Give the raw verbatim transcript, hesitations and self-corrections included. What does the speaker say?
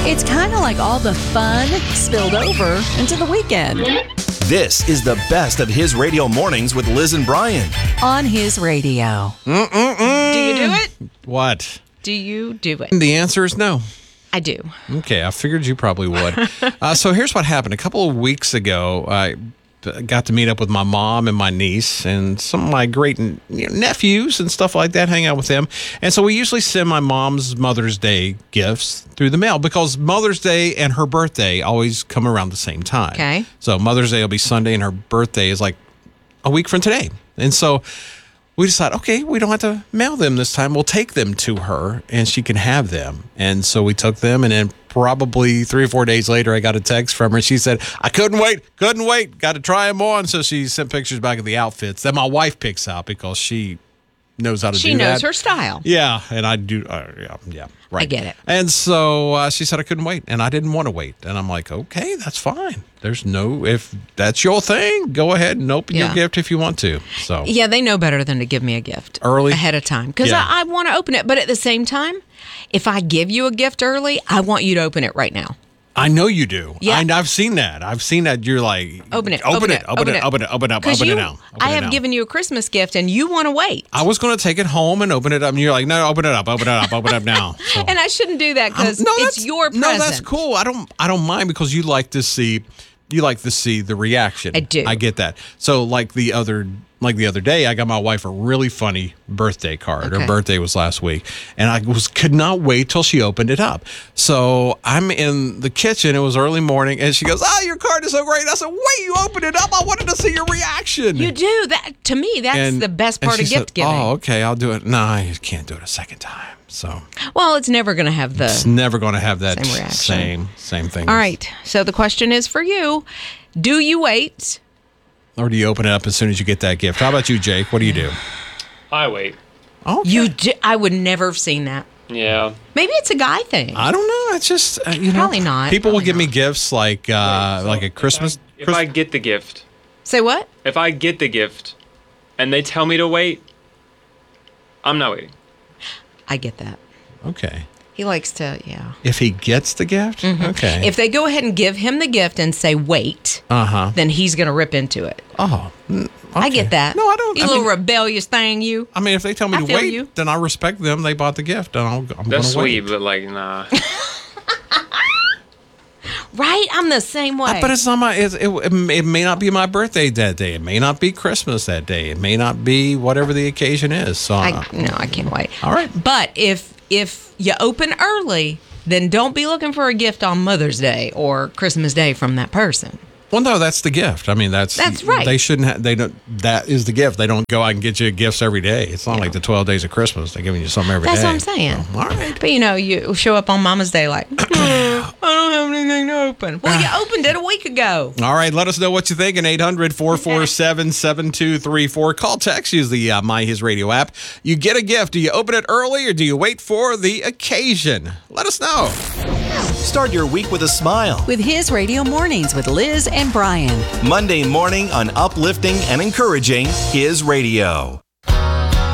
It's kind of like all the fun spilled over into the weekend. This is the best of His Radio Mornings with Liz and Brian. On His Radio. Mm-mm-mm. Do you do it? What? Do you do it? The answer is no. I do. Okay, I figured you probably would. uh, so here's what happened. A couple of weeks ago, I got to meet up with my mom and my niece and some of my great you know, nephews and stuff like that, hang out with them. And so we usually send my mom's Mother's Day gifts through the mail because Mother's Day and her birthday always come around the same time. Okay. So Mother's Day will be Sunday and her birthday is like a week from today. And so we decided, okay, we don't have to mail them this time. We'll take them to her and she can have them. And so we took them, and then probably three or four days later, I got a text from her. She said, I couldn't wait, couldn't wait, got to try them on. So she sent pictures back of the outfits that my wife picks out because she knows how to she do that. She knows her style. Yeah, and I do, uh, yeah, yeah, right. I get it. And so uh, she said I couldn't wait, and I didn't want to wait. And I'm like, okay, that's fine. There's no, if that's your thing, go ahead and open Yeah. your gift if you want to. So Yeah, they know better than to give me a gift Early? ahead of time because Yeah. I, I want to open it. But at the same time, if I give you a gift early, I want you to open it right now. I know you do. Yeah. I, I've seen that. I've seen that. You're like, Open it. open it, open it, open it, open it up, Because open you, it now. Open I it have now. given you a Christmas gift and you want to wait. I was going to take it home and open it up, and you're like, no, open it up, open it up, open it up now. So, And I shouldn't do that because I'm- no, it's that's- your present. No, that's cool. I don't, I don't mind because you like to see, you like to see the reaction. I do. I get that. So like the other, like the other day, I got my wife a really funny birthday card. Okay. Her birthday was last week, and I was could not wait till she opened it up. So I'm in the kitchen. It was early morning, and she goes, "Oh, your card is so great." I said, "Wait, you opened it up. I wanted to see your reaction." You do that to me. That's And- the best and part she of gift said, giving. Oh, okay, I'll do it. No, I can't do it a second time. So Well, it's never going to have the. it's never going to have that Same reaction. same same thing. All right. So the question is for you: do you wait? Or do you open it up as soon as you get that gift? How about you, Jake? What do you do? I wait. Okay. You do, I would never have seen that. Yeah. Maybe it's a guy thing. I don't know. It's just uh, you know. Probably not. People will Probably give me not. gifts like uh, So like a Christmas. If I, if Christ- I get the gift, Say what? if I get the gift, and they tell me to wait, I'm not waiting. I get that. okay. He likes to, yeah. If he gets the gift, okay. If they go ahead and give him the gift and say wait, uh huh. then he's going to rip into it. Oh, mm, I okay. get that. No, I don't. You I little mean, rebellious thing, you. I mean, if they tell me I to feel wait, you. then I respect them. They bought the gift, and I'll, I'm going That's to wait. sweet, but like, nah. Right? I'm the same way. But it's not my. It, it, it may not be my birthday that day. It may not be Christmas that day. It may not be whatever the occasion is. So, I, uh, no, I can't wait. All right. But if if you open early, then don't be looking for a gift on Mother's Day or Christmas Day from that person. well, no, that's the gift. I mean, that's That's right. They shouldn't. Ha- they don't. That is the gift. They don't go out and get you gifts every day. It's not Yeah. like the twelve days of Christmas. They're giving you something every day. That's what I'm saying. So, all right. But you know, you show up on Mama's Day like, "Mm, I don't have anything to open. Well, you opened it a week ago. All right, let us know what you think. eight hundred, four four seven, seven two three four. Call, text, use the uh, My His Radio app. You get a gift. Do you open it early or do you wait for the occasion? Let us know. Start your week with a smile. With His Radio Mornings with Liz and Brian. Monday morning on Uplifting and Encouraging His Radio.